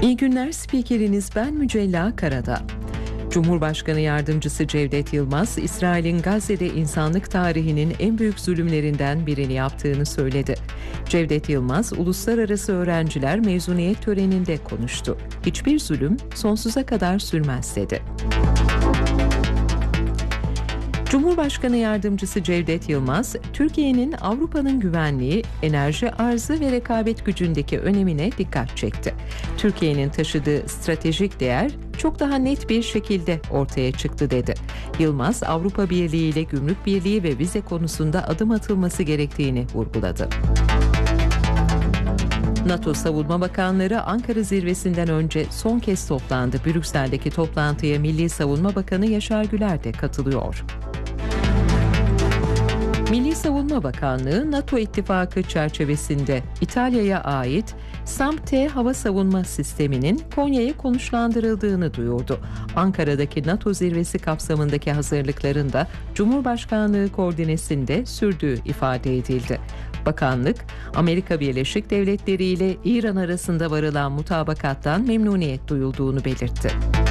İyi günler, spikeriniz ben Mücella Karadağ. Cumhurbaşkanı Yardımcısı Cevdet Yılmaz, İsrail'in Gazze'de insanlık tarihinin en büyük zulümlerinden birini yaptığını söyledi. Cevdet Yılmaz, uluslararası öğrenciler mezuniyet töreninde konuştu. Hiçbir zulüm sonsuza kadar sürmez dedi. Cumhurbaşkanı Yardımcısı Cevdet Yılmaz, Türkiye'nin Avrupa'nın güvenliği, enerji arzı ve rekabet gücündeki önemine dikkat çekti. Türkiye'nin taşıdığı stratejik değer çok daha net bir şekilde ortaya çıktı dedi. Yılmaz, Avrupa Birliği ile gümrük birliği ve vize konusunda adım atılması gerektiğini vurguladı. NATO Savunma Bakanları Ankara zirvesinden önce son kez toplandı. Brüksel'deki toplantıya Milli Savunma Bakanı Yaşar Güler de katılıyor. Milli Savunma Bakanlığı, NATO ittifakı çerçevesinde İtalya'ya ait SAM-T hava savunma sisteminin Konya'ya konuşlandırıldığını duyurdu. Ankara'daki NATO zirvesi kapsamındaki hazırlıkların da Cumhurbaşkanlığı koordinesinde sürdüğü ifade edildi. Bakanlık, Amerika Birleşik Devletleri ile İran arasında varılan mutabakattan memnuniyet duyulduğunu belirtti.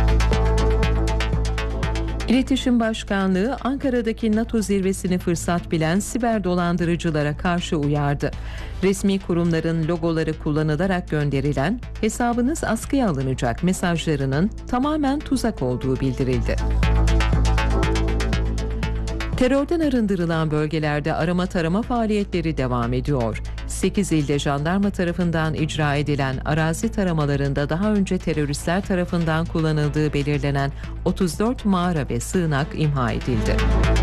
İletişim Başkanlığı, Ankara'daki NATO zirvesini fırsat bilen siber dolandırıcılara karşı uyardı. Resmi kurumların logoları kullanılarak gönderilen "hesabınız askıya alınacak" mesajlarının tamamen tuzak olduğu bildirildi. Terörden arındırılan bölgelerde arama tarama faaliyetleri devam ediyor. 8 ilde jandarma tarafından icra edilen arazi taramalarında daha önce teröristler tarafından kullanıldığı belirlenen 34 mağara ve sığınak imha edildi.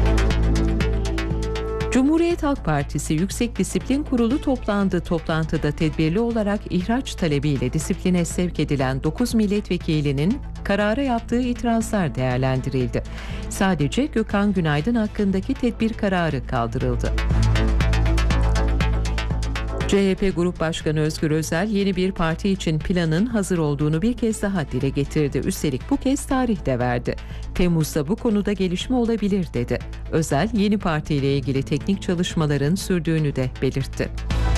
Cumhuriyet Halk Partisi Yüksek Disiplin Kurulu toplandı. Toplantıda tedbirli olarak ihraç talebiyle disipline sevk edilen 9 milletvekilinin karara yaptığı itirazlar değerlendirildi. Sadece Gökhan Günaydın hakkındaki tedbir kararı kaldırıldı. CHP Grup Başkanı Özgür Özel, yeni bir parti için planın hazır olduğunu bir kez daha dile getirdi. Üstelik bu kez tarih de verdi. Temmuz'da bu konuda gelişme olabilir dedi. Özel, yeni partiyle ilgili teknik çalışmaların sürdüğünü de belirtti.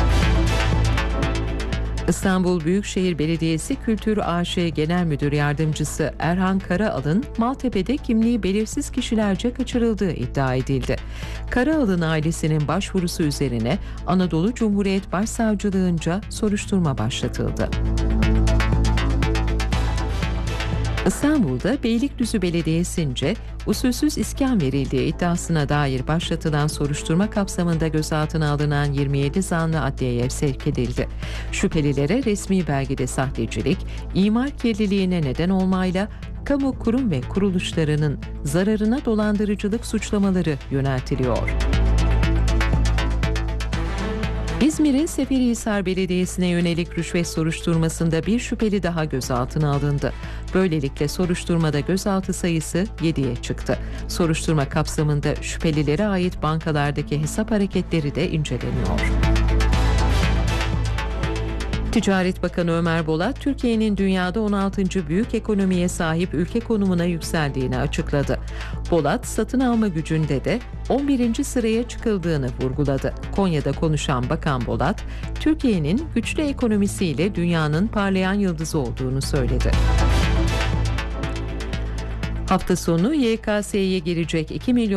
İstanbul Büyükşehir Belediyesi Kültür AŞ Genel Müdür Yardımcısı Erhan Karaal'ın Maltepe'de kimliği belirsiz kişilerce kaçırıldığı iddia edildi. Karaal'ın ailesinin başvurusu üzerine Anadolu Cumhuriyet Başsavcılığınca soruşturma başlatıldı. İstanbul'da Beylikdüzü Belediyesi'nce usulsüz iskan verildiği iddiasına dair başlatılan soruşturma kapsamında gözaltına alınan 27 zanlı adliyeye sevk edildi. Şüphelilere resmi belgede sahtecilik, imar kirliliğine neden olmayla kamu kurum ve kuruluşlarının zararına dolandırıcılık suçlamaları yöneltiliyor. İzmir'in Seferihisar Belediyesi'ne yönelik rüşvet soruşturmasında bir şüpheli daha gözaltına alındı. Böylelikle soruşturmada gözaltı sayısı 7'ye çıktı. Soruşturma kapsamında şüphelilere ait bankalardaki hesap hareketleri de inceleniyor. Ticaret Bakanı Ömer Bolat, Türkiye'nin dünyada 16. büyük ekonomiye sahip ülke konumuna yükseldiğini açıkladı. Bolat, satın alma gücünde de 11. sıraya çıkıldığını vurguladı. Konya'da konuşan Bakan Bolat, Türkiye'nin güçlü ekonomisiyle dünyanın parlayan yıldızı olduğunu söyledi. Hafta sonu YKS'ye girecek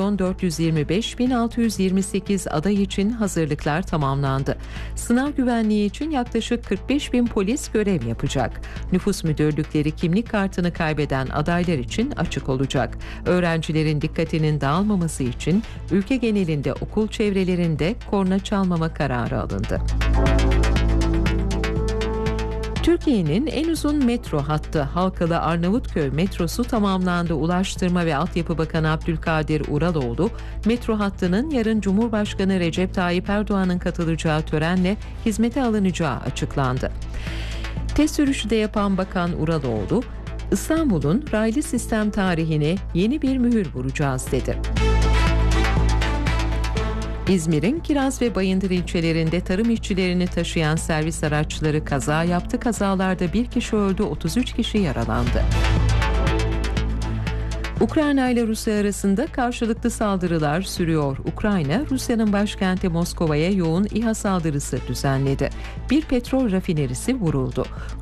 2.425.628 aday için hazırlıklar tamamlandı. Sınav güvenliği için yaklaşık 45.000 polis görev yapacak. Nüfus müdürlükleri kimlik kartını kaybeden adaylar için açık olacak. Öğrencilerin dikkatinin dağılmaması için ülke genelinde okul çevrelerinde korna çalmama kararı alındı. Türkiye'nin en uzun metro hattı Halkalı Arnavutköy metrosu tamamlandı. Ulaştırma ve Altyapı Bakanı Abdülkadir Uraloğlu, metro hattının yarın Cumhurbaşkanı Recep Tayyip Erdoğan'ın katılacağı törenle hizmete alınacağı açıklandı. Test sürüşü de yapan Bakan Uraloğlu, İstanbul'un raylı sistem tarihine yeni bir mühür vuracağız dedi. İzmir'in Kiraz ve Bayındır ilçelerinde tarım işçilerini taşıyan servis araçları kaza yaptı. Kazalarda bir kişi öldü, 33 kişi yaralandı. Ukrayna ile Rusya arasında karşılıklı saldırılar sürüyor. Ukrayna, Rusya'nın başkenti Moskova'ya yoğun İHA saldırısı düzenledi. Bir petrol rafinerisi vuruldu.